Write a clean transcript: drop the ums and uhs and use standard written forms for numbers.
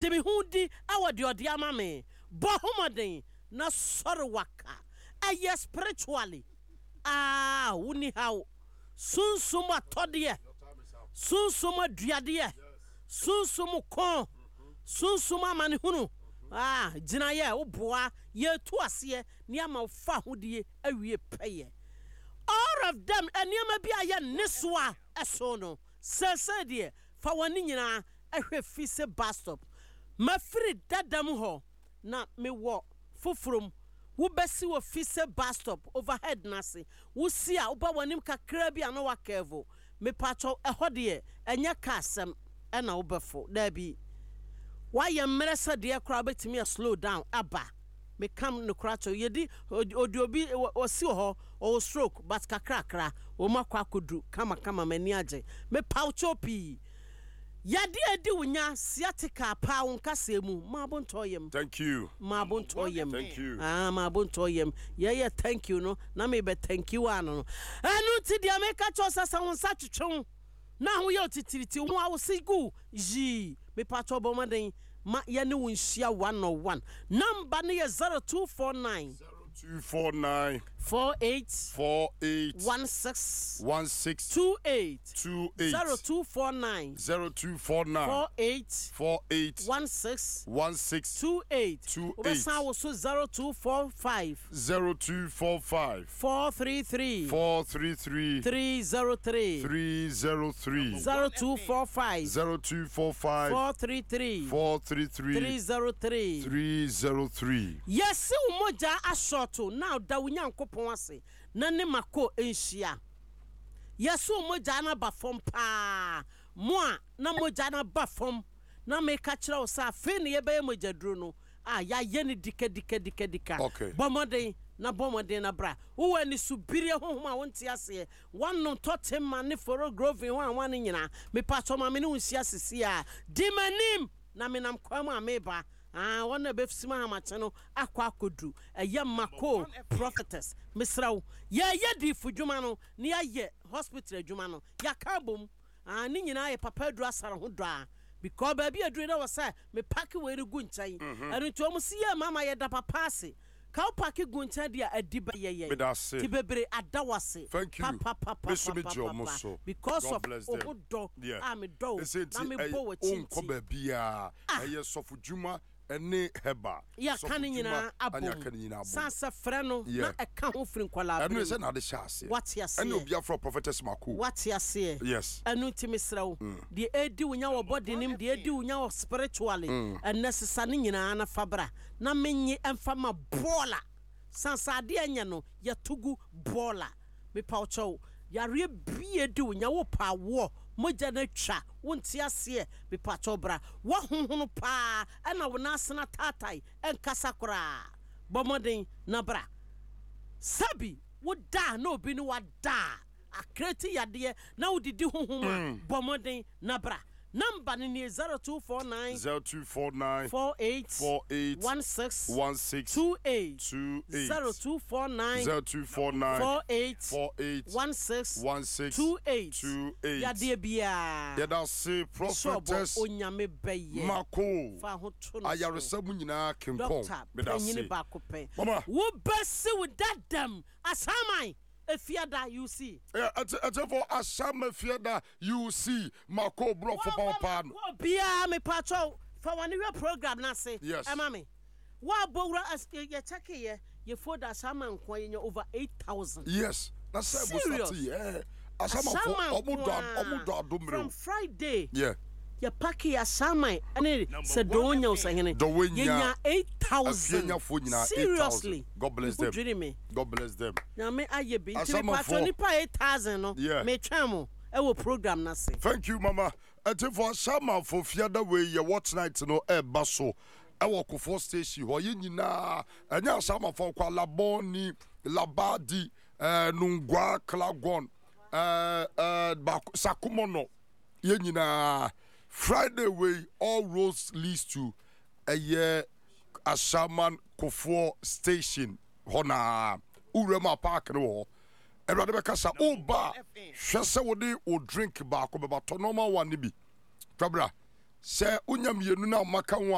Demi hudi awa di odiama me. Bohomaden na soro waka. Aye spiritually. Uni how. Sunsuma todie. Sunsuma duadie. Sunsumu kon. Sunsuma manihunu. Jinaye oboa ye tuasiye niama ufa hudie ewie peye. All of them eniama bi aye niswa esono. Sese die fa wani nyina ehwe fise bus stop. Mafiri dadam ho na me wo fufrum wo besi wo fise bus stop overhead nase wo si a oba wanim kakra bi ana wakevo me pacho ehode enya kasem ena wo befo da bi why mmeresa de kra betimi slow down aba me kam no kracho yedi odiobi osi ho o stroke but kakra o makwa kodu kama mani age me paucho pi yadi edi wunya sciatica pa wonkase mu mabontoyem thank you mabontoyem thank you mabontoyem yeah thank you no na me be thank you ano anu ti dia me ka cho sasa wonsa twetwon na ho ye otitiriti ho awosigu ji me pacho bomaden ma ye ne wonhia 101 number ne 0249 249 48 16 28 0249 48 16 28 Obesa wo so 0245 433 303 0245 433 303 yes umoja ashoto now da wunyankopon ase na ne mako enhia yes umoja na ba fom pa mo a na moja na ba fom na me ka kira wo sa fe ne ye be moja duro no ya ye ne dika bomode na bra wo ani subire honhom a wonte ase wanno totem ma ne foro grove wan nyina me pa to ma me ne unsia sisi a dimanim na me nam kwam ameba wana befsima hamachano akwakodu mako prophetess misraw ye di fudwuma no ne ye hospital adwuma no ya kabom ni nyina ye papa du asara ho do a because baby aduru na wasa me pack we gu nchai anu to mo siya mama ye da papa ase ka pack gu nchai dia adiba ye ti bebre adawase papa because of obodo am do na me bo wachi ko babia ye sofudwuma ene heba ya kanina abom sansa freno na eka ho frin kwala enu se na de shase what ya say ene obia from prophetess mako what ya say yes enu timisrawo de edi wonya wo body nim de edi wonya wo spiritually necessary nyina na fabra na menye emfama bola sansa de anya no ya tugu bola me paucho yare bie di wonya wo pa wo moja na twa wonti ase be pacho bra wo honhono pa ana wona asena tatai enkasa kora bomoden na bra sabi wo da na obi ni wa da akreti yade na wodidi honhoma bomoden na bra number ni 0249 48 16 28 0249 48 16 28 ya de bia ya da se prophetess onyame beye mako fa ho to no ayaresam nyina kempon me da se ba ko pe wo besi with that them asamai Efiada you see. For Asama Fiada you see Mako bro for papa. Bia me patrol for one your program na say. Yes. Mami. Wa bowra as ye check here ye for that Asama nkwan over 8,000. Yes. That's serious. Asama for omudo adomre. From Friday. Yeah. Ya paki Asama ene se donya usahene. Yenya 8,000. Seriously. God bless them. God bless them. Na me aye bi patoni pa 8,000 no. Me twamo e wo program na se. Thank you mama. Ati for Asama for fiada we ye watch night no e baso. E wo Kofo station ho ye nyina enya Asama for kwa Laboni, Labadi, Nungwa, Klagon, Sakumono. Ye nyina Friday way all roads leads to a year Ashaman Kofo station hona Urema Park no Erade bekasa oba hwese wode o drink ba ko be ba to normal one bi twabra se unyam yenu na maka